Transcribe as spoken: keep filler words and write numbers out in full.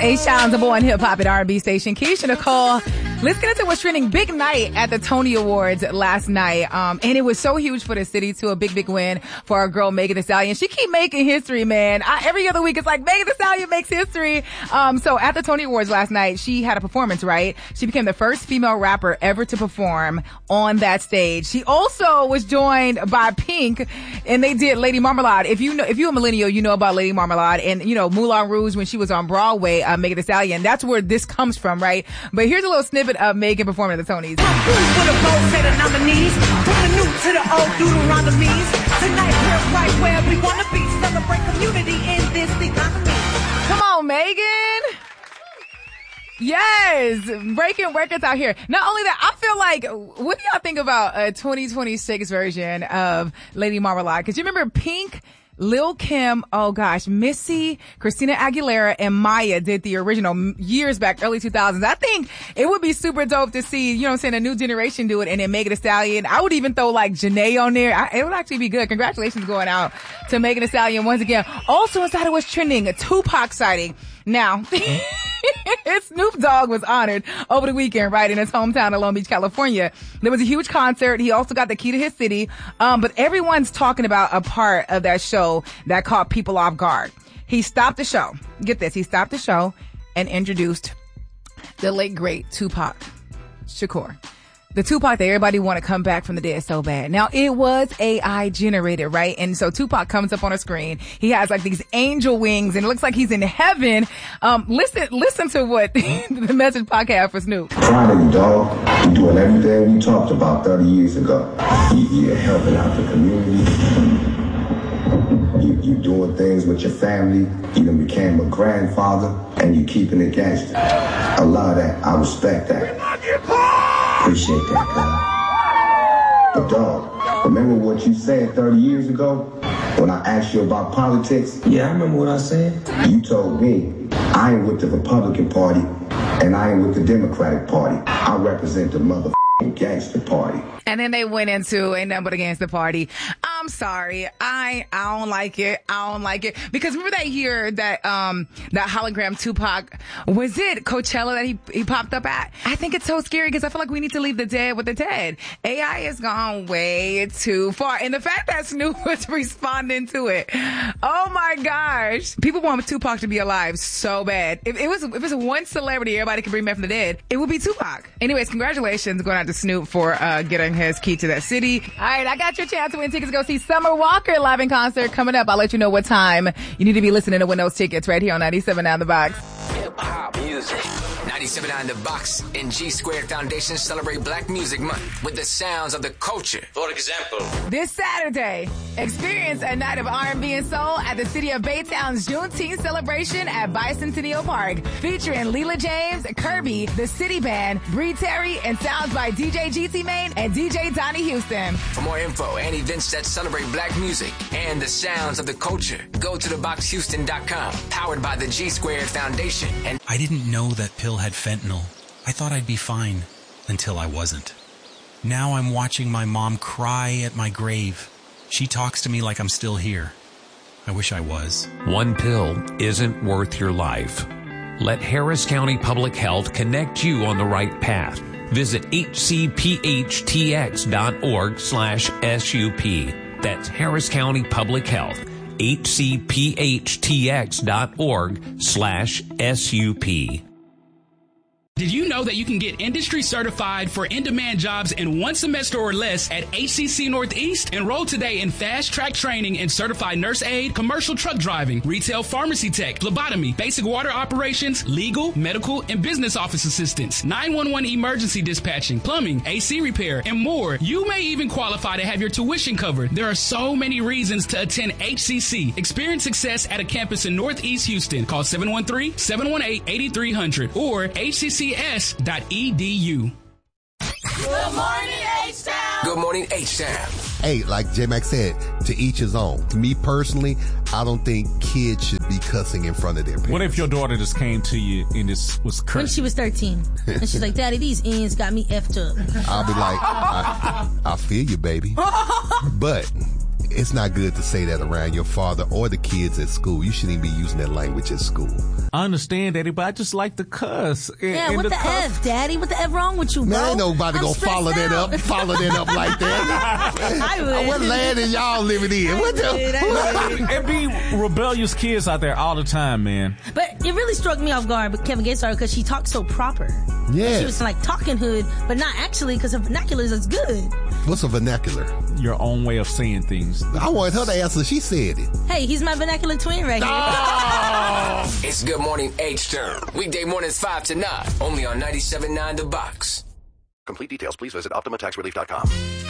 H-Town, number one hip-hop and R and B station. Keisha Nicole. Let's get into what's trending. Big night at the Tony Awards last night. Um, and it was so huge for the city, too. A big, big win for our girl, Megan Thee Stallion. She keep making history, man. I, every other week, it's like, Megan Thee Stallion makes history. Um, so at the Tony Awards last night, she had a performance, right? She became the first female rapper ever to perform on that stage. She also was joined by Pink, and they did Lady Marmalade. If you know, if you're a millennial, you know about Lady Marmalade. And, you know, Moulin Rouge, when she was on Broadway, uh, Megan Thee Stallion. That's where this comes from, right? But here's a little snippet of Megan performing at the Tonys. For the votes and the nominees, from the new to the old Deuteronomies. Tonight we're right where we want to be. Celebrate community in this economy. Come on, Megan. Yes, breaking records out here. Not only that, I feel like, what do y'all think about a twenty twenty-six version of Lady Marmalade? Because you remember Pink, Lil' Kim, oh gosh, Missy, Christina Aguilera, and Maya did the original years back, early two thousands. I think it would be super dope to see, you know what I'm saying, a new generation do it, and then Megan Thee Stallion. I would even throw like Janae on there. I, it would actually be good. Congratulations going out to Megan Thee Stallion once again. Also inside of what's trending, a Tupac sighting. Now, Snoop Dogg was honored over the weekend, right, in his hometown of Long Beach, California. There was a huge concert. He also got the key to his city. Um, but everyone's talking about a part of that show that caught people off guard. He stopped the show. Get this. He stopped the show and introduced the late, great Tupac Shakur. The Tupac that everybody want to come back from the dead so bad. Now, it was A I generated, right? And so Tupac comes up on a screen. He has like these angel wings and it looks like he's in heaven. Um, listen, listen to what the message podcast for Snoop. Proud of you, dog. You're doing everything we talked about thirty years ago. You, you're helping out the community. You, you're doing things with your family. You done became a grandfather and you keeping it gangster. I love that. I respect that. Appreciate that, girl. But dog, remember what you said thirty years ago when I asked you about politics? Yeah, I remember what I said. You told me I ain't with the Republican Party and I ain't with the Democratic Party. I represent the motherfucking gangster party. And then they went into Ain't Nothing But Against the Party. I'm sorry. I, I don't like it. I don't like it. Because remember that year that, um, that hologram Tupac, was it Coachella that he, he popped up at? I think it's so scary because I feel like we need to leave the dead with the dead. A I has gone way too far. And the fact that Snoop was responding to it. Oh my gosh. People want Tupac to be alive so bad. If it was, if it was one celebrity everybody could bring back from the dead, it would be Tupac. Anyways, congratulations going out to Snoop for, uh, getting his key to that city. All right, I got your chance to win tickets to go see Summer Walker live in concert coming up. I'll let you know what time you need to be listening to win those tickets right here on ninety-seven point nine The Box. Hip hop music. ninety-seven point nine The Box and G Squared Foundation celebrate Black Music Month with the sounds of the culture. For example, this Saturday, experience a night of R and B and soul at the City of Baytown's Juneteenth celebration at Bicentennial Park, featuring Leela James, Kirby, the City Band, Bree Terry, and sounds by D J G T Main and D J Donnie Houston. For more info and events that celebrate Black music and the sounds of the culture, go to the box houston dot com, powered by the G Squared Foundation. And I didn't know that pill had fentanyl. I thought I'd be fine until I wasn't. Now I'm watching my mom cry at my grave. She talks to me like I'm still here. I wish I was. One pill isn't worth your life. Let Harris County Public Health connect you on the right path. Visit H C P H T X dot org slash S U P. That's Harris County Public Health. H C P H T X dot org slash S U P. Did you know that you can get industry certified for in-demand jobs in one semester or less at H C C Northeast? Enroll today in fast-track training in certified nurse aide, commercial truck driving, retail pharmacy tech, phlebotomy, basic water operations, legal, medical, and business office assistants, nine one one emergency dispatching, plumbing, A C repair, and more. You may even qualify to have your tuition covered. There are so many reasons to attend H C C. Experience success at a campus in Northeast Houston. Call seven one three, seven one eight, eight three zero zero or H C C S dot E D U. Good morning, H-Town. Good morning, H-Town. Hey, like J-Mac said, to each his own. To me personally, I don't think kids should be cussing in front of their parents. What if your daughter just came to you and this was cursing? When she was thirteen. And she's like, Daddy, these ends got me effed up. I'll be like, I, I feel you, baby. But it's not good to say that around your father or the kids at school. You shouldn't even be using that language at school. I understand, Daddy, but I just like to cuss. And, Yeah, and what the, cuss- F, Daddy? What the F wrong with you, bro? Man, ain't nobody I'm gonna stressed follow that out. up, follow that up like that. I would. What land are y'all living in? I What would, I the? would. It be rebellious kids out there all the time, man. But it really struck me off guard with Kevin Gates because she talked so proper. Yeah. She was like talking hood, but not actually because her vernacular is good. What's a vernacular? Your own way of saying things. I wanted her to answer. She said it. Hey, he's my vernacular twin right here. It's Good Morning H-Turn. Weekday mornings five to nine. Only on ninety-seven point nine The Box. Complete details, please visit Optima Tax Relief dot com.